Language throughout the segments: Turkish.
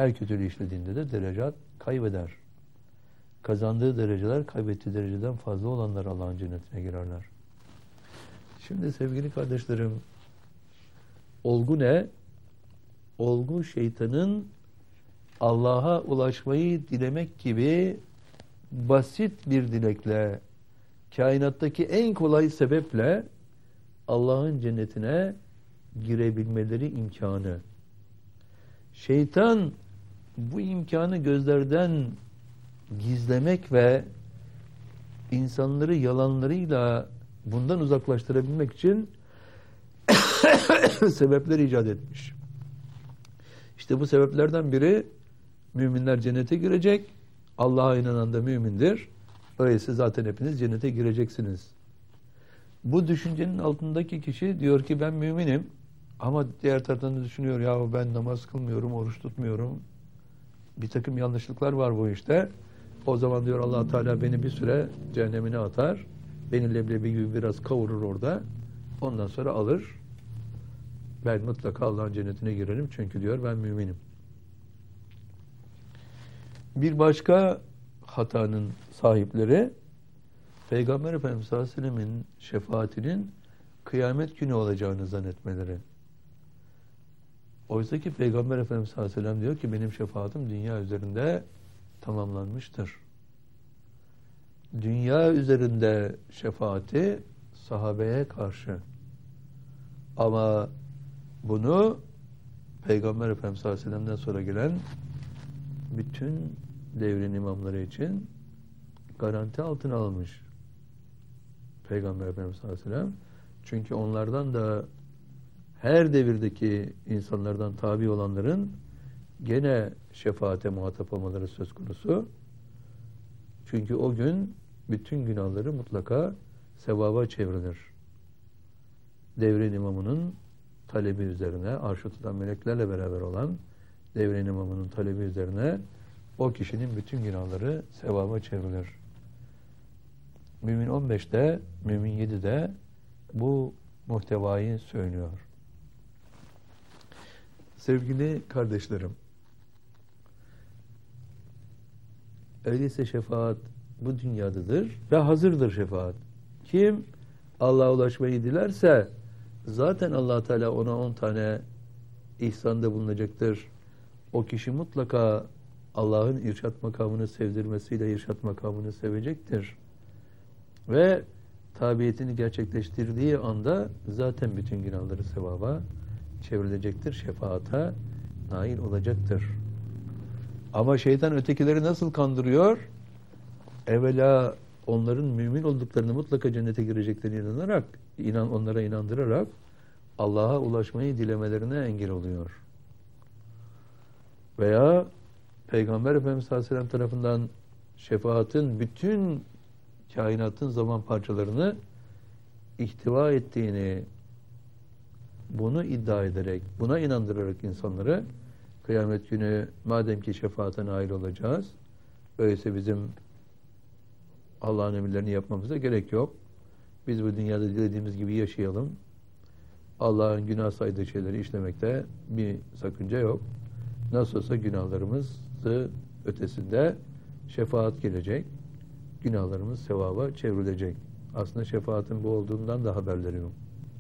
Her kötülüğü işlediğinde de derecat kaybeder. Kazandığı dereceler kaybettiği dereceden fazla olanlar Allah'ın cennetine girerler. Şimdi sevgili kardeşlerim, olgu ne? Olgu şeytanın Allah'a ulaşmayı dilemek gibi basit bir dilekle, kainattaki en kolay sebeple Allah'ın cennetine girebilmeleri imkanı. Şeytan bu imkanı gözlerden gizlemek ve insanları yalanlarıyla bundan uzaklaştırabilmek için sebepler icat etmiş. İşte bu sebeplerden biri, müminler cennete girecek. Allah'a inanan da mümindir. Öyleyse zaten hepiniz cennete gireceksiniz. Bu düşüncenin altındaki kişi diyor ki ben müminim. Ama diğer taraftan da düşünüyor, ya ben namaz kılmıyorum, oruç tutmuyorum. Bir takım yanlışlıklar var bu işte. O zaman diyor Allah Teala beni bir süre cehennemine atar. Beni leblebi gibi biraz kavurur orada. Ondan sonra alır. Ben mutlaka Allah'ın cennetine girerim. Çünkü diyor ben müminim. Bir başka hatanın sahipleri, Peygamber Efendimiz sallallahu aleyhi ve sellemin şefaatinin kıyamet günü olacağını zannetmeleri. Oysa ki Peygamber Efendimiz sallallahu aleyhi ve sellem diyor ki benim şefaatim dünya üzerinde tamamlanmıştır. Dünya üzerinde şefaati sahabeye karşı. Ama bunu Peygamber Efendimiz sallallahu aleyhi ve sellem'den sonra gelen bütün devrin imamları için garanti altına almış Peygamber Efendimiz sallallahu aleyhi ve sellem. Çünkü onlardan da her devirdeki insanlardan tabi olanların gene şefaate muhatap olmaları söz konusu. Çünkü o gün bütün günahları mutlaka sevaba çevrilir. Devrin imamının talebi üzerine, arş-ı tutan meleklerle beraber olan devrin imamının talebi üzerine o kişinin bütün günahları sevaba çevrilir. Mümin 15'te, Mümin 7'de bu muhtevayı söylüyor. Sevgili kardeşlerim, öyleyse şefaat bu dünyadadır ve hazırdır şefaat. Kim Allah'a ulaşmayı dilerse zaten Allah Teala ona 10 tane ihsanda bulunacaktır. O kişi mutlaka Allah'ın irşat makamını sevdirmesiyle irşat makamını sevecektir. Ve tabiyetini gerçekleştirdiği anda zaten bütün günahları sevaba çevrilecektir. Şefaata nail olacaktır. Ama şeytan ötekileri nasıl kandırıyor? Evvela onların mümin olduklarını, mutlaka cennete gireceklerini inanarak, onlara inandırarak Allah'a ulaşmayı dilemelerine engel oluyor. Veya Peygamber Efendimiz sallallahu aleyhi ve sellem tarafından şefaatin bütün kainatın zaman parçalarını ihtiva ettiğini, bunu iddia ederek, buna inandırarak insanları kıyamet günü madem ki şefaate nail olacağız, öyleyse bizim Allah'ın emirlerini yapmamıza gerek yok. Biz bu dünyada dilediğimiz gibi yaşayalım. Allah'ın günah saydığı şeyleri işlemekte bir sakınca yok. Nasıl olsa günahlarımızı ötesinde şefaat gelecek. Günahlarımız sevaba çevrilecek. Aslında şefaatin bu olduğundan da haberleri yok.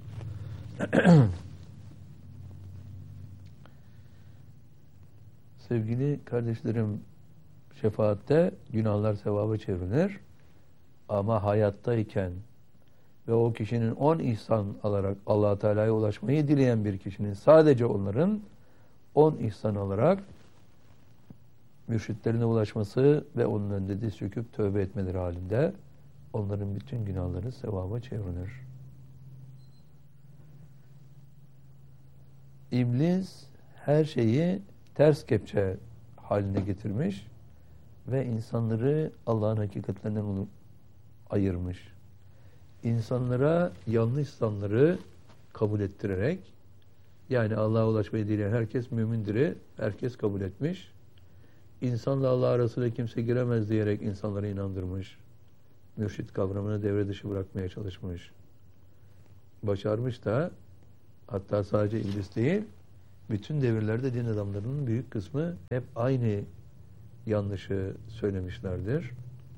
Sevgili kardeşlerim, şefaatte günahlar sevaba çevrilir. Ama hayattayken ve o kişinin 10 ihsan alarak Allah Teala'ya ulaşmayı dileyen bir kişinin sadece onların 10 ihsan alarak mürşitlerine ulaşması ve onun önünde diz çöküp tövbe etmeleri halinde onların bütün günahları sevaba çevrilir. İblis her şeyi ters kepçe haline getirmiş ve insanları Allah'ın hakikatlerinden ayırmış. İnsanlara yanlış sanları kabul ettirerek, yani Allah'a ulaşmayı dileyen herkes mümindir, herkes kabul etmiş. İnsanla Allah arasına kimse giremez diyerek insanları inandırmış. Mürşit kavramını devre dışı bırakmaya çalışmış. Başarmış da, hatta sadece iblis değil, bütün devirlerde din adamlarının büyük kısmı hep aynı yanlışı söylemişlerdir.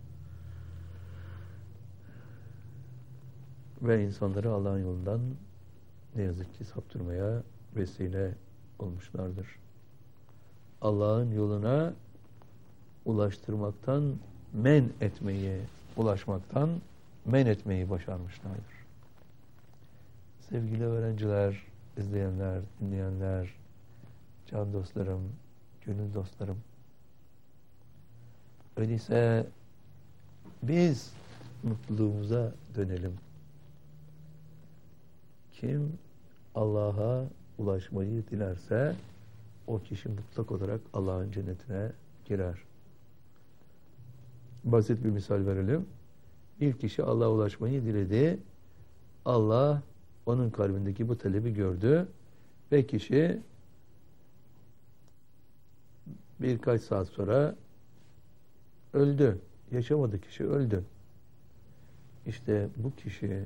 Ve insanları Allah'ın yolundan ne yazık ki saptırmaya vesile olmuşlardır. Allah'ın yoluna ulaştırmaktan ulaşmaktan men etmeyi başarmışlardır. Sevgili öğrenciler, izleyenler, dinleyenler, can dostlarım, gönül dostlarım. Öyleyse biz mutluluğumuza dönelim. Kim Allah'a ulaşmayı dilerse o kişi mutlak olarak Allah'ın cennetine girer. Basit bir misal verelim. Bir kişi Allah'a ulaşmayı diledi. Allah onun kalbindeki bu talebi gördü ve kişi birkaç saat sonra öldü. Yaşamadı, kişi öldü. İşte bu kişi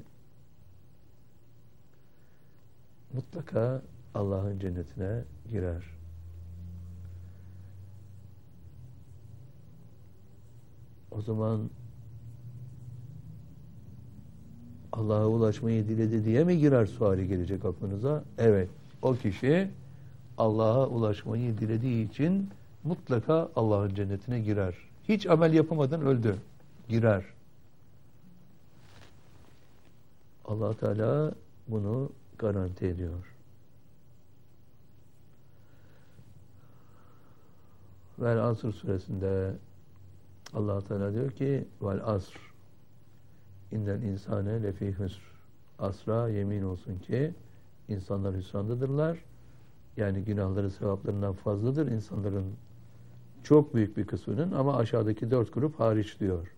mutlaka Allah'ın cennetine girer. O zaman Allah'a ulaşmayı diledi diye mi girer suali gelecek aklınıza? Evet. O kişi Allah'a ulaşmayı dilediği için mutlaka Allah'ın cennetine girer. Hiç amel yapamadan öldü. Girer. Allah Teala bunu garanti ediyor. Vel Asr suresinde Allah Teala diyor ki vel asr innel insane lefî husr. Asra yemin olsun ki insanlar hüsrandadırlar. Yani günahları sevaplarından fazladır insanların çok büyük bir kısmının, ama aşağıdaki 4 grup hariç diyor.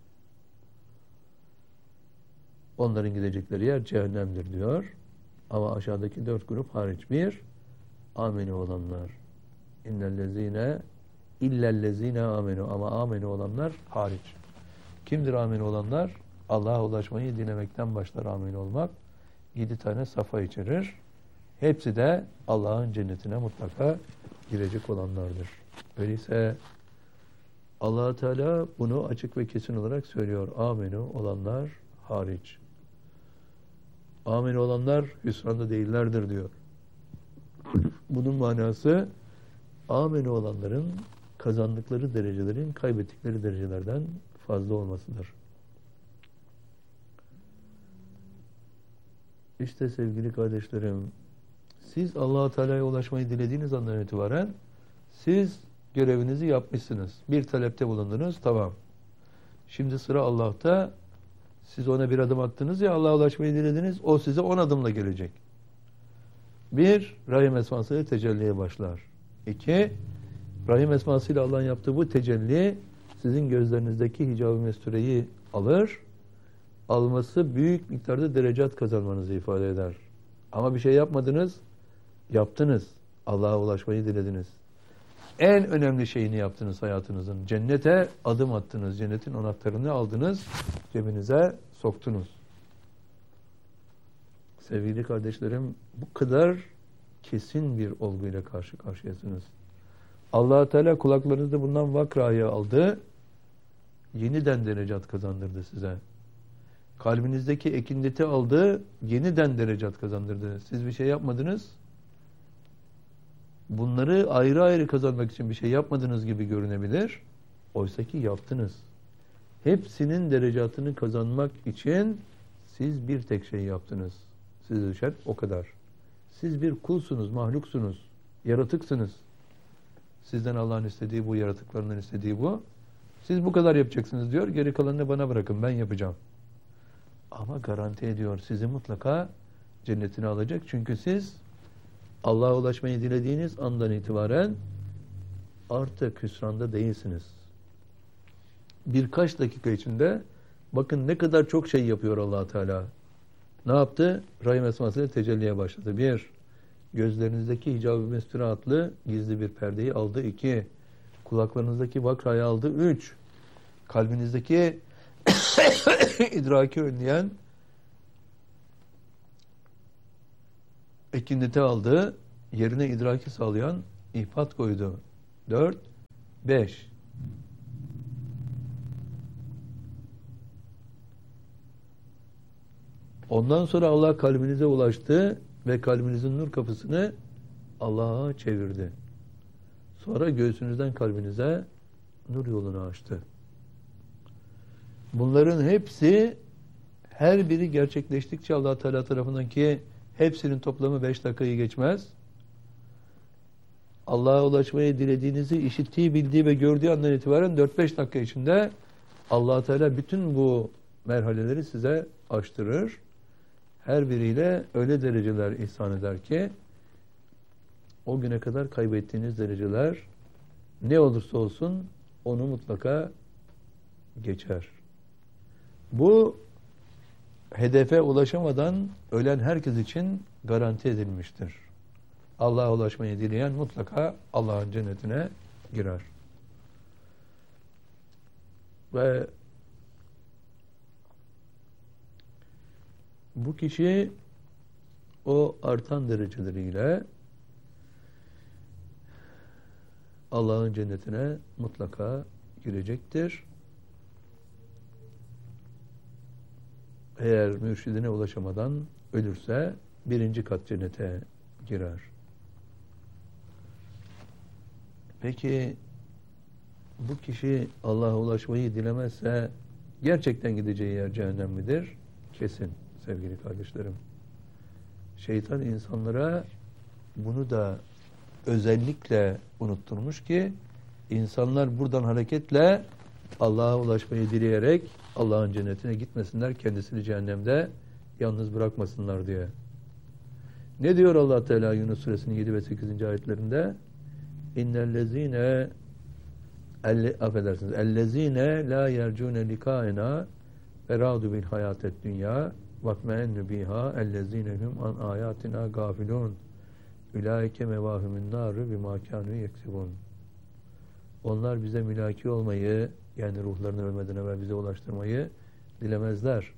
Onların gidecekleri yer cehennemdir diyor. Ama aşağıdaki 4 grup hariç. 1. Ameni olanlar. İllellezine amenu. Ama ameni olanlar hariç. Kimdir ameni olanlar? Allah'a ulaşmayı dilemekten başlar ameni olmak. 7 tane safa içerir. Hepsi de Allah'ın cennetine mutlaka girecek olanlardır. Öyleyse Allah Teala bunu açık ve kesin olarak söylüyor. Amenu olanlar hariç. Amin olanlar hüsranda değillerdir diyor. Bunun manası amin olanların kazandıkları derecelerin kaybettikleri derecelerden fazla olmasıdır. İşte sevgili kardeşlerim, siz Allah-u Teala'ya ulaşmayı dilediğiniz andan itibaren siz görevinizi yapmışsınız. Bir talepte bulundunuz, tamam. Şimdi sıra Allah'ta. Siz ona bir adım attınız ya, Allah'a ulaşmayı dilediniz, o size 10 adımla gelecek. 1. Rahim esmasıyla tecelliye başlar. 2. Rahim esmasıyla Allah'ın yaptığı bu tecelli sizin gözlerinizdeki hicab-ı mestureyi alır. Alması büyük miktarda derecat kazanmanızı ifade eder. Ama bir şey yapmadınız, yaptınız. Allah'a ulaşmayı dilediniz. En önemli şeyini yaptınız hayatınızın. Cennete adım attınız. Cennetin anahtarını aldınız. Cebinize soktunuz. Sevgili kardeşlerim, bu kadar kesin bir olguyla karşı karşıyasınız. Allah Teala kulaklarınızda bundan vakrayı aldı. Yeniden derecat kazandırdı size. Kalbinizdeki ekindeti aldı. Yeniden derecat kazandırdı. Siz bir şey yapmadınız. Bunları ayrı ayrı kazanmak için bir şey yapmadığınız gibi görünebilir. Oysa ki yaptınız. Hepsinin derecatını kazanmak için siz bir tek şey yaptınız. Size düşen o kadar. Siz bir kulsunuz, mahluksunuz, yaratıksınız. Sizden Allah'ın istediği bu, yaratıklarından istediği bu. Siz bu kadar yapacaksınız diyor. Geri kalanını bana bırakın, ben yapacağım. Ama garanti ediyor, sizi mutlaka cennetine alacak. Çünkü siz Allah'a ulaşmayı dilediğiniz andan itibaren artık hüsranda değilsiniz. Birkaç dakika içinde bakın ne kadar çok şey yapıyor Allah Teala. Ne yaptı? Rahim esmasıyla tecelliye başladı. 1. Gözlerinizdeki hicab-ı mesture adlı gizli bir perdeyi aldı. 2. Kulaklarınızdaki vakrayı aldı. 3. Kalbinizdeki idraki önleyen ekindeti aldı. yerine idraki sağlayan ihpat koydu. 4, 5. Ondan sonra Allah kalbinize ulaştı ve kalbinizin nur kapısını Allah'a çevirdi. Sonra göğsünüzden kalbinize nur yolunu açtı. Bunların hepsi, her biri gerçekleştikçe Allah Teala tarafından, ki hepsinin toplamı 5 dakikayı geçmez. Allah'a ulaşmayı dilediğinizi işittiği, bildiği ve gördüğü andan itibaren 4-5 dakika içinde Allah Teala bütün bu merhaleleri size açtırır. Her biriyle öyle dereceler ihsan eder ki o güne kadar kaybettiğiniz dereceler ne olursa olsun onu mutlaka geçer. Bu hedefe ulaşamadan ölen herkes için garanti edilmiştir. Allah'a ulaşmayı dileyen mutlaka Allah'ın cennetine girer. Ve bu kişi o artan dereceleriyle Allah'ın cennetine mutlaka girecektir. Eğer mürşidine ulaşamadan ölürse 1. kat cennete girer. Peki bu kişi Allah'a ulaşmayı dilemezse gerçekten gideceği yer cehennem midir? Kesin sevgili kardeşlerim. Şeytan insanlara bunu da özellikle unutturmuş ki insanlar buradan hareketle Allah'a ulaşmayı dileyerek Allah'ın cennetine gitmesinler, kendisini cehennemde yalnız bırakmasınlar diye. Ne diyor Allah Teala Yunus suresinin 7 ve 8. ayetlerinde? İnnellezine affedersiniz. Ellezine la yercune likaena feradu bil hayatet dünya vakmeennu biha ellezine hum an ayatina gafilun ulaike mevahumun naru bima kanu yeksibun. Onlar bize mülaki olmayı, yani ruhlarını ölmeden evvel bize ulaştırmayı dilemezler.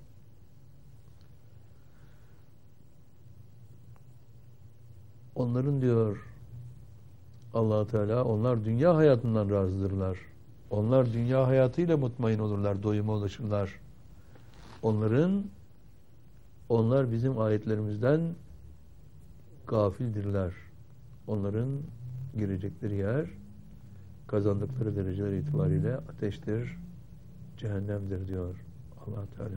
Onların diyor Allah Teala, onlar dünya hayatından razıdırlar. Onlar dünya hayatıyla mutmain olurlar, doyuma ulaşırlar. Onlar bizim ayetlerimizden gafildirler. Onların girecekleri yer, kazandıkları dereceler itibariyle ateştir, cehennemdir diyor Allah Teala.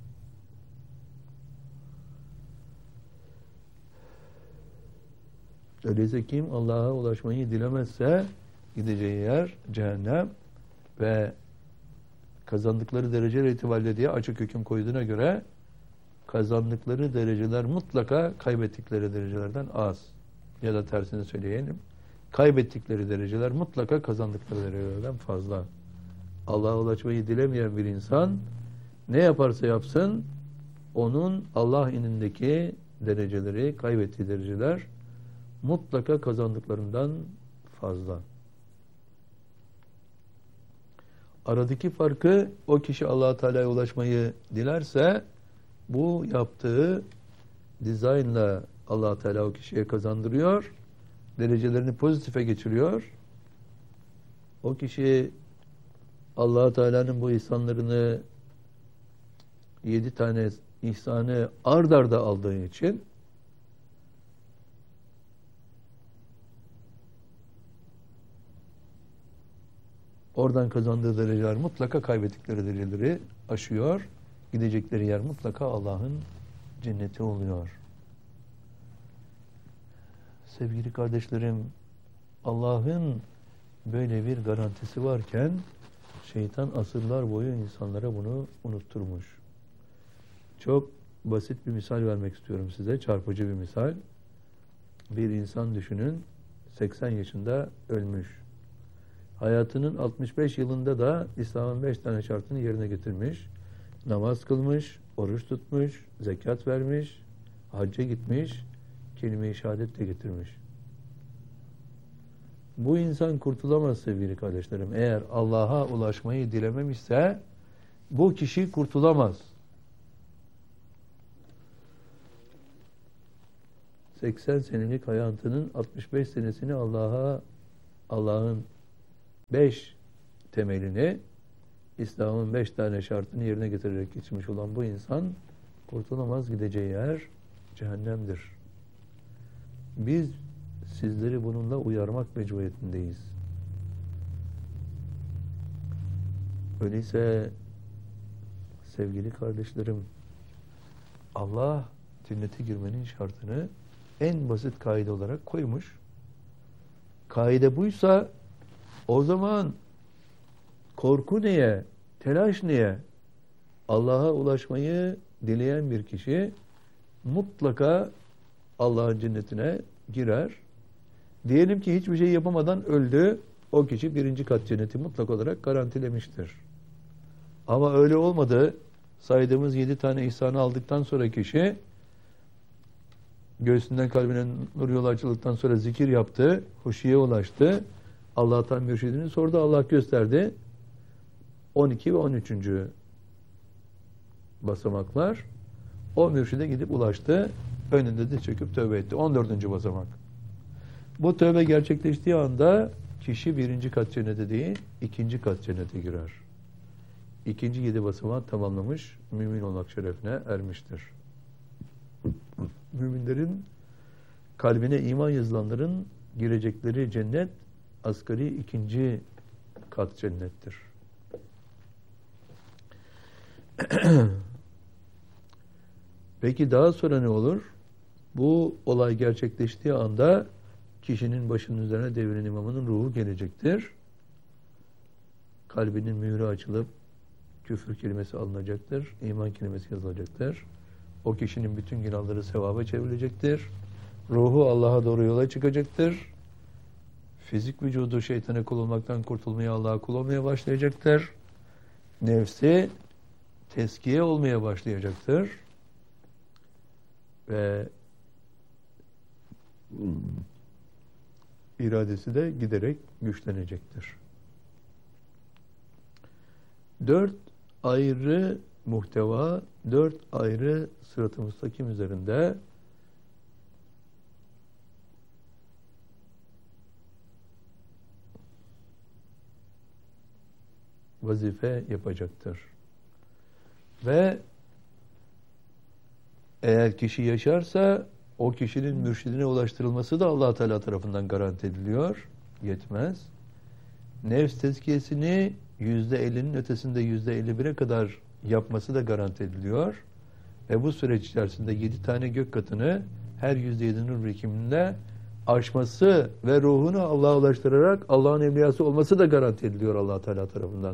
Öyleyse kim Allah'a ulaşmayı dilemezse gideceği yer cehennem ve kazandıkları dereceler itibariyle diye açık hüküm koyduğuna göre kazandıkları dereceler mutlaka kaybettikleri derecelerden az. Ya da tersini söyleyelim. Kaybettikleri dereceler mutlaka kazandıkları derecelerden fazla. Allah'a ulaşmayı dilemeyen bir insan ne yaparsa yapsın onun Allah indindeki dereceleri, kaybettiği dereceler mutlaka kazandıklarından fazla. Aradaki farkı, o kişi Allah Teala'ya ulaşmayı dilerse bu yaptığı dizaynla Allah Teala o kişiye kazandırıyor. Derecelerini pozitife geçiriyor. O kişi Allah Teala'nın bu ihsanlarını 7 tane ihsanı ard arda aldığı için oradan kazandığı dereceler mutlaka kaybettikleri dereceleri aşıyor. Gidecekleri yer mutlaka Allah'ın cenneti oluyor. Sevgili kardeşlerim, Allah'ın böyle bir garantisi varken şeytan asırlar boyu insanlara bunu unutturmuş. Çok basit bir misal vermek istiyorum size, çarpıcı bir misal. Bir insan düşünün, 80 yaşında ölmüş. Hayatının 65 yılında da İslam'ın 5 tane şartını yerine getirmiş. Namaz kılmış, oruç tutmuş, zekat vermiş, hacca gitmiş, kelime-i şehadet de getirmiş. Bu insan kurtulamaz sevgili kardeşlerim. Eğer Allah'a ulaşmayı dilememişse bu kişi kurtulamaz. 80 senelik hayatının 65 senesini Allah'ın 5 temelini, İslam'ın 5 tane şartını yerine getirerek geçmiş olan bu insan kurtulamaz, gideceği yer cehennemdir. Biz sizleri bununla uyarmak mecburiyetindeyiz. Öyleyse sevgili kardeşlerim, Allah cennete girmenin şartını en basit kaide olarak koymuş. Kaide buysa o zaman korku neye? Telaş neye? Allah'a ulaşmayı dileyen bir kişi mutlaka Allah'ın cennetine girer. Diyelim ki hiçbir şey yapamadan öldü. O kişi 1. kat cenneti mutlak olarak garantilemiştir. Ama öyle olmadı. Saydığımız 7 tane ihsanı aldıktan sonra kişi göğsünden kalbine nur yolu açıldıktan sonra zikir yaptı. Huşiye ulaştı. Allah'tan mürşidini sordu. Allah gösterdi. 12 ve 13. basamaklar. O mürşide gidip ulaştı. Önünde de çöküp tövbe etti. 14. basamak. Bu tövbe gerçekleştiği anda kişi 1. kat cennete değil, 2. kat cennete girer. 2. 7 basamağı tamamlamış, mümin olmak şerefine ermiştir. Müminlerin kalbine iman yazılanların girecekleri cennet asgari 2. kat cennettir. Peki daha sonra ne olur? Bu olay gerçekleştiği anda kişinin başının üzerine devrin imamının ruhu gelecektir. Kalbinin mührü açılıp küfür kelimesi alınacaktır. İman kelimesi yazılacaktır. O kişinin bütün günahları sevaba çevrilecektir. Ruhu Allah'a doğru yola çıkacaktır. Fizik vücudu şeytana kul olmaktan kurtulmaya, Allah'a kul olmaya başlayacaktır. Nefsi teskiye olmaya başlayacaktır. Ve iradesi de giderek güçlenecektir. 4 ayrı muhteva, 4 ayrı sırat-ı müstakim üzerinde vazife yapacaktır. Ve eğer kişi yaşarsa o kişinin mürşidine ulaştırılması da Allah Teala tarafından garanti ediliyor. Yetmez. Nefs tezkiyesini %50'nin ötesinde %51'e kadar yapması da garanti ediliyor. Ve bu süreç içerisinde 7 tane gök katını her %7 nur birikiminde aşması ve ruhunu Allah'a ulaştırarak Allah'ın evliyası olması da garanti ediliyor Allah Teala tarafından.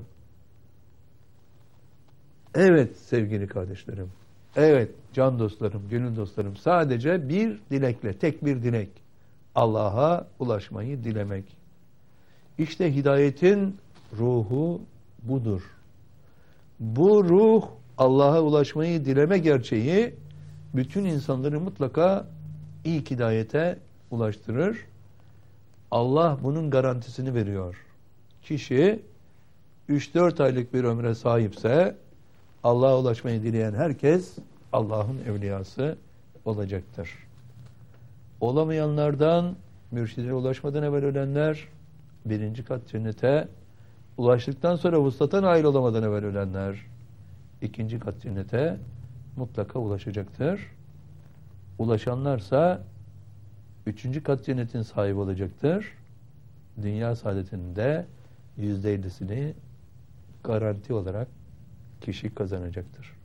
Evet sevgili kardeşlerim. Evet can dostlarım, gönül dostlarım. Sadece bir dilekle, tek bir dilek. Allah'a ulaşmayı dilemek. İşte hidayetin ruhu budur. Bu ruh Allah'a ulaşmayı dileme gerçeği bütün insanları mutlaka ilk hidayete ulaştırır. Allah bunun garantisini veriyor. Kişi 3-4 aylık bir ömre sahipse Allah'a ulaşmayı dileyen herkes Allah'ın evliyası olacaktır. Olamayanlardan mürşide ulaşmadan evvel ölenler 1. kat cennete, ulaştıktan sonra vuslata nail olamadan evvel ölenler 2. kat cennete mutlaka ulaşacaktır. Ulaşanlarsa 3. kat cennetin sahibi olacaktır. Dünya saadetinin de %50'sini garanti olarak kişi kazanacaktır.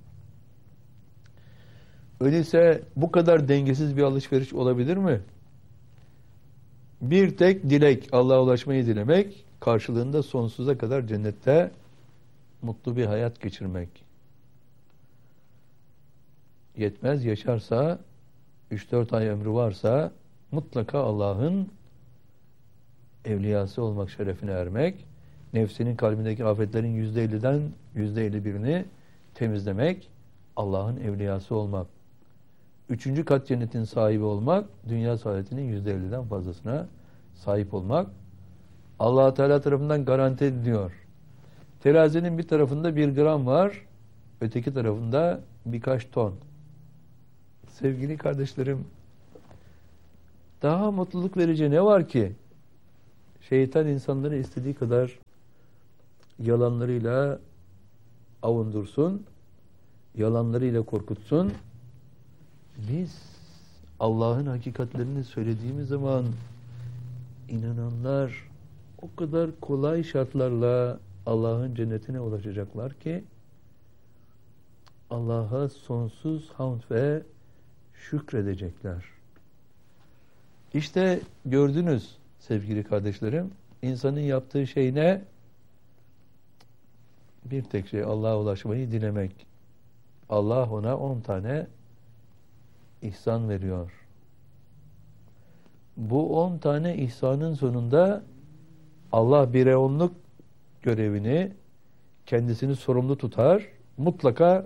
Öyleyse bu kadar dengesiz bir alışveriş olabilir mi? Bir tek dilek, Allah'a ulaşmayı dilemek, karşılığında sonsuza kadar cennette mutlu bir hayat geçirmek. Yetmez, yaşarsa, 3-4 ay ömrü varsa mutlaka Allah'ın evliyası olmak şerefine ermek, nefsinin kalbindeki afetlerin %50'den %51'ini temizlemek, Allah'ın evliyası olmak. 3. kat cennetin sahibi olmak, dünya saadetinin %50'den fazlasına sahip olmak, Allah Teala tarafından garanti ediliyor. Terazinin bir tarafında 1 gram var, öteki tarafında birkaç ton. Sevgili kardeşlerim, Daha mutluluk verici ne var ki? Şeytan insanları istediği kadar yalanlarıyla avundursun, yalanlarıyla korkutsun. Biz Allah'ın hakikatlerini söylediğimiz zaman inananlar o kadar kolay şartlarla Allah'ın cennetine ulaşacaklar ki Allah'a sonsuz hamd ve şükredecekler. İşte gördünüz sevgili kardeşlerim, insanın yaptığı şey ne? Bir tek şey, Allah'a ulaşmayı dilemek. Allah ona 10 tane ihsan veriyor. Bu 10 tane ihsanın sonunda Allah bir onluk görevini kendisini sorumlu tutar, mutlaka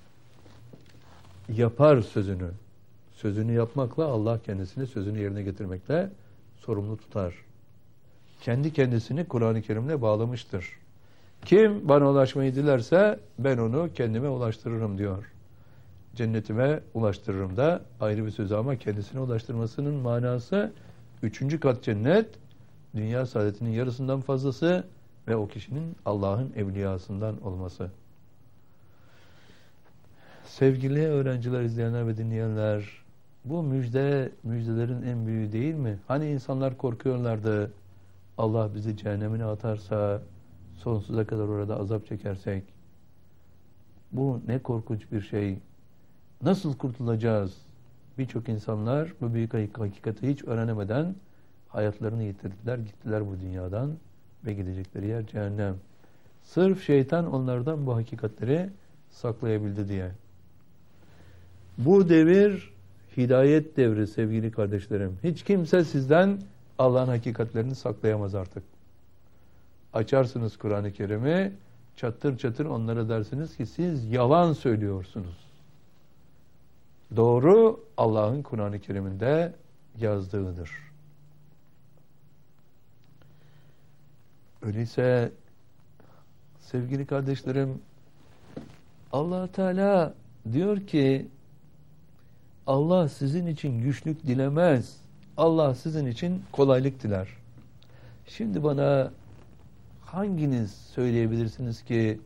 yapar sözünü. Sözünü yapmakla Allah kendisini sözünü yerine getirmekle sorumlu tutar. Kendi kendisini Kur'an-ı Kerim'le bağlamıştır. Kim bana ulaşmayı dilerse ben onu kendime ulaştırırım diyor. Cennetime ulaştırırım da ayrı bir söz ama kendisine ulaştırmasının manası 3. kat cennet, dünya saadetinin yarısından fazlası ve o kişinin Allah'ın evliyasından olması. Sevgili öğrenciler, izleyenler ve dinleyenler, bu müjdelerin en büyüğü değil mi? Hani insanlar korkuyorlardı, Allah bizi cehennemine atarsa, sonsuza kadar orada azap çekersek. Bu ne korkunç bir şey. Nasıl kurtulacağız? Birçok insanlar bu büyük hakikati hiç öğrenemeden hayatlarını yitirdiler, gittiler bu dünyadan ve gidecekleri yer cehennem. Sırf şeytan onlardan bu hakikatleri saklayabildi diye. Bu devir hidayet devri sevgili kardeşlerim. Hiç kimse sizden Allah'ın hakikatlerini saklayamaz artık. Açarsınız Kur'an-ı Kerim'i, çatır çatır onlara dersiniz ki siz yalan söylüyorsunuz. Doğru Allah'ın Kur'an-ı Kerim'inde yazdığıdır. Öyleyse sevgili kardeşlerim, Allah Teala diyor ki Allah sizin için güçlük dilemez. Allah sizin için kolaylık diler. Şimdi bana hanginiz söyleyebilirsiniz ki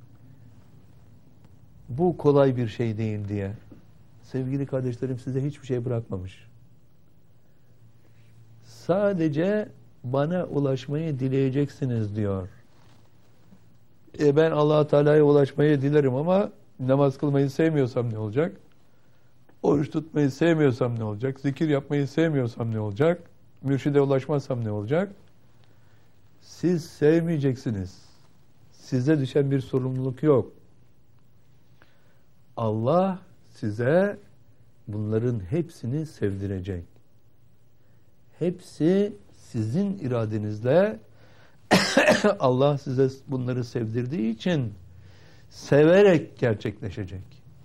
bu kolay bir şey değil diye? Sevgili kardeşlerim, size hiçbir şey bırakmamış. Sadece bana ulaşmayı dileyeceksiniz diyor. Ben Allah Teala'ya ulaşmayı dilerim ama namaz kılmayı sevmiyorsam ne olacak? Oruç tutmayı sevmiyorsam ne olacak? Zikir yapmayı sevmiyorsam ne olacak? Mürşide ulaşmazsam ne olacak? Siz sevmeyeceksiniz. Size düşen bir sorumluluk yok. Allah size bunların hepsini sevdirecek. Hepsi sizin iradenizle Allah size bunları sevdirdiği için severek gerçekleşecek.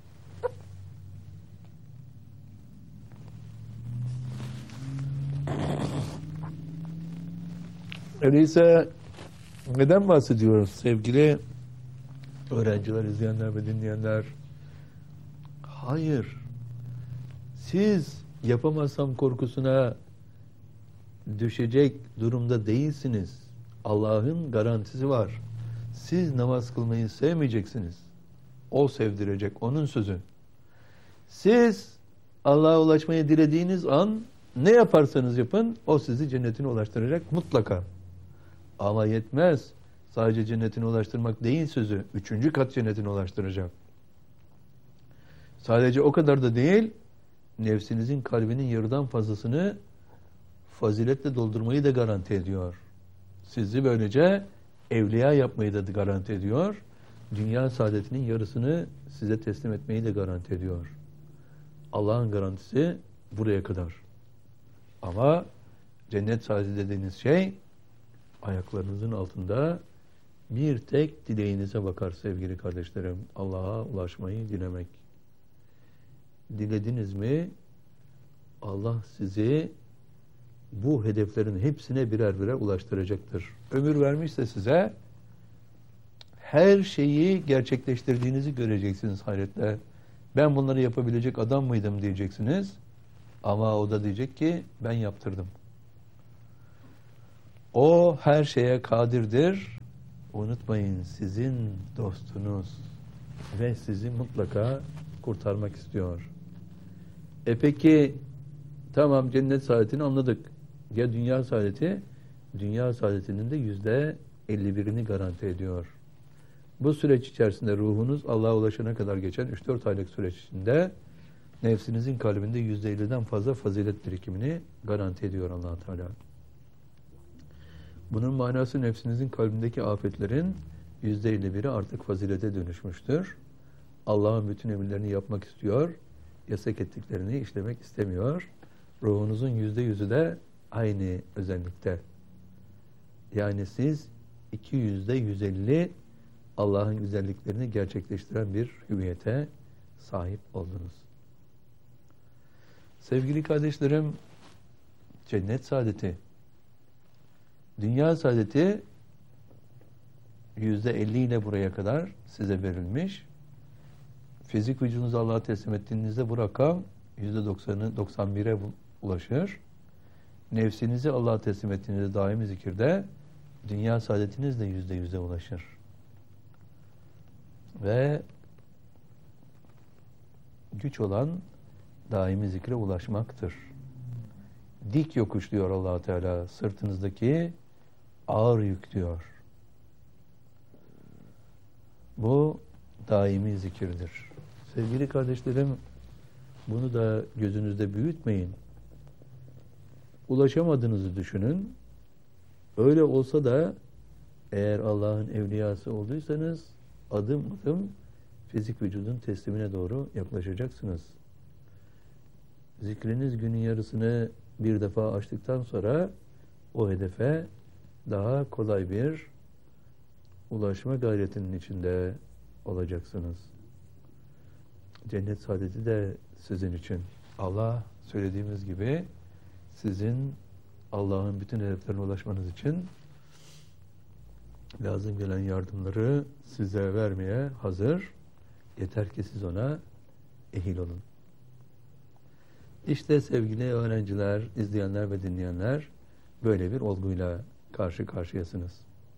Öyleyse neden bahsediyoruz sevgili öğrenciler, izleyenler ve dinleyenler? Hayır. Siz yapamazsam korkusuna düşecek durumda değilsiniz. Allah'ın garantisi var. Siz namaz kılmayı sevmeyeceksiniz. O sevdirecek, onun sözü. Siz Allah'a ulaşmayı dilediğiniz an ne yaparsanız yapın, o sizi cennetine ulaştıracak mutlaka. Ama yetmez. Sadece cennetine ulaştırmak değil sözü. 3. kat cennetine ulaştıracak. Sadece o kadar da değil, nefsinizin kalbinin yarıdan fazlasını faziletle doldurmayı da garanti ediyor. Sizi böylece evliya yapmayı da garanti ediyor. Dünya saadetinin yarısını size teslim etmeyi de garanti ediyor. Allah'ın garantisi buraya kadar. Ama cennet saadeti dediğiniz şey ayaklarınızın altında bir tek dileğinize bakar sevgili kardeşlerim. Allah'a ulaşmayı dilemek. Dilediniz mi Allah sizi bu hedeflerin hepsine birer birer ulaştıracaktır. Ömür vermişse size her şeyi gerçekleştirdiğinizi göreceksiniz hayretle. Ben bunları yapabilecek adam mıydım diyeceksiniz. Ama o da diyecek ki ben yaptırdım. O her şeye kadirdir. Unutmayın, sizin dostunuz ve sizi mutlaka kurtarmak istiyor. Peki tamam, cennet saadetini anladık. Ya dünya saadeti? Dünya saadetinin de %51'ini garanti ediyor. Bu süreç içerisinde ruhunuz Allah'a ulaşana kadar geçen 3-4 aylık süreç içinde nefsinizin kalbinde %50'den fazla fazilet birikimini garanti ediyor Allah Teala. Bunun manası nefsinizin kalbindeki afetlerin %51'i artık fazilete dönüşmüştür. Allah'ın bütün emirlerini yapmak istiyor, yasak ettiklerini işlemek istemiyor. Ruhunuzun %100'ü de aynı özellikte. Yani siz 200'de 150 Allah'ın güzelliklerini gerçekleştiren bir hüviyete sahip oldunuz. Sevgili kardeşlerim, cennet saadeti, dünya saadeti %50 ile buraya kadar size verilmiş. Fizik vücudunuzu Allah'a teslim ettiğinizde bu rakam %90'ı 91'e ulaşır. Nefsinizi Allah'a teslim ettiğinizde daimi zikirde dünya saadetiniz de %100'e ulaşır. Ve güç olan daimi zikre ulaşmaktır. Dik yokuş diyor Allah Teala, sırtınızdaki ağır yük diyor. Bu daimi zikirdir. Sevgili kardeşlerim, bunu da gözünüzde büyütmeyin. Ulaşamadığınızı düşünün. Öyle olsa da eğer Allah'ın evliyası olduysanız adım adım fizik vücudun teslimine doğru yaklaşacaksınız. Zikriniz günün yarısını bir defa açtıktan sonra o hedefe daha kolay bir ulaşma gayretinin içinde olacaksınız. Cennet saadeti de sizin için. Allah söylediğimiz gibi sizin Allah'ın bütün hedeflerine ulaşmanız için lazım gelen yardımları size vermeye hazır. Yeter ki siz ona ehil olun. İşte sevgili öğrenciler, izleyenler ve dinleyenler, böyle bir olguyla karşı karşıyasınız.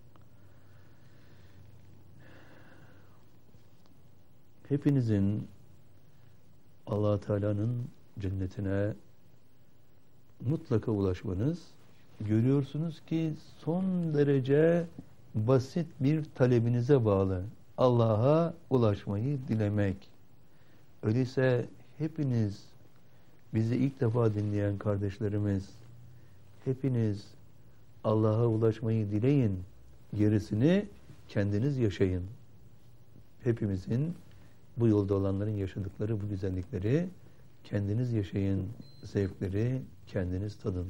Hepinizin Allah Teala'nın cennetine mutlaka ulaşmanız, görüyorsunuz ki son derece basit bir talebinize bağlı. Allah'a ulaşmayı dilemek. Öyleyse hepiniz, bizi ilk defa dinleyen kardeşlerimiz, hepiniz Allah'a ulaşmayı dileyin, gerisini kendiniz yaşayın. Hepimizin, bu yolda olanların yaşadıkları bu güzellikleri kendiniz yaşayın, zevkleri kendiniz tadın.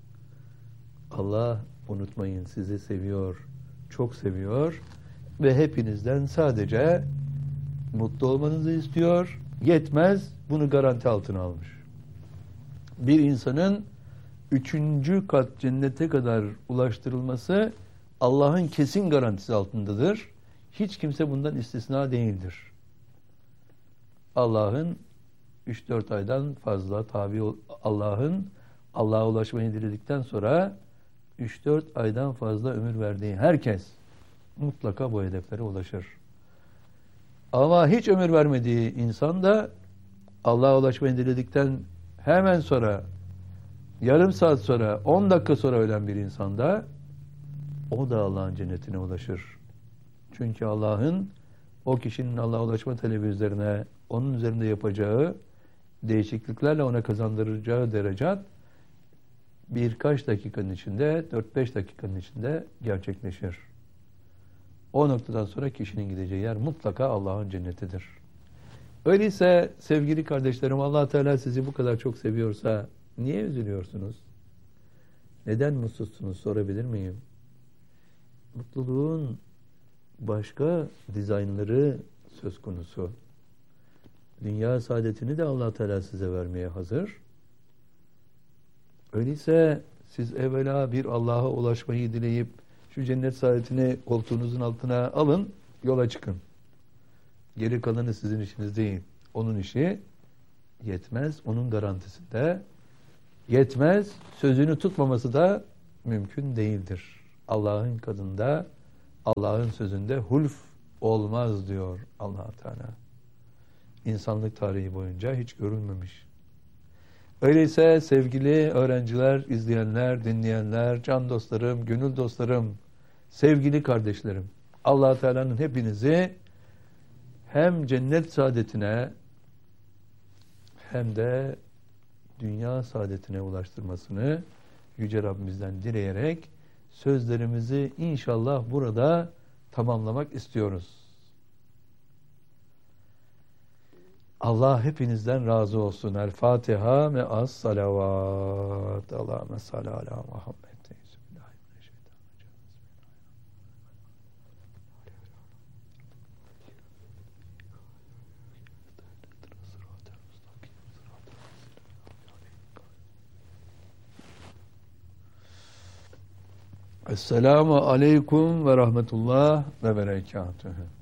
Allah, unutmayın, sizi seviyor, çok seviyor ve hepinizden sadece mutlu olmanızı istiyor. Yetmez, bunu garanti altına almış. Bir insanın 3. kat cennete kadar ulaştırılması Allah'ın kesin garantisi altındadır. Hiç kimse bundan istisna değildir. Allah'ın 3-4 aydan fazla Allah'a ulaşmayı diledikten sonra 3-4 aydan fazla ömür verdiği herkes mutlaka bu hedeflere ulaşır. Ama hiç ömür vermediği insan da Allah'a ulaşmayı diledikten hemen sonra, yarım saat sonra, 10 dakika sonra ölen bir insan da o da Allah'ın cennetine ulaşır. Çünkü Allah'ın o kişinin Allah'a ulaşma talebi üzerine, onun üzerinde yapacağı değişikliklerle ona kazandıracağı derecat birkaç dakikanın içinde, 4-5 dakikanın içinde gerçekleşir. O noktadan sonra kişinin gideceği yer mutlaka Allah'ın cennetidir. Öyleyse sevgili kardeşlerim, Allah Teala sizi bu kadar çok seviyorsa niye üzülüyorsunuz? Neden mutsuzsunuz, sorabilir miyim? Mutluluğun başka dizaynları söz konusu. Dünya saadetini de Allah Teala size vermeye hazır. Öyleyse siz evvela bir Allah'a ulaşmayı dileyip şu cennet saadetini koltuğunuzun altına alın, yola çıkın. Geri kalanı sizin işiniz değil. Onun işi yetmez. Onun garantisinde yetmez, sözünü tutmaması da mümkün değildir. Allah'ın katında, Allah'ın sözünde hulf olmaz diyor Allah Teala. İnsanlık tarihi boyunca hiç görülmemiş. Öyleyse sevgili öğrenciler, izleyenler, dinleyenler, can dostlarım, gönül dostlarım, sevgili kardeşlerim, Allah Teala'nın hepinizi hem cennet saadetine hem de dünya saadetine ulaştırmasını Yüce Rabbimizden dileyerek sözlerimizi inşallah burada tamamlamak istiyoruz. Allah hepinizden razı olsun. El Fatiha ve as salavat. Allahümme salli ala Muhammed. Esselamu aleyküm ve rahmetullah ve berekatühü.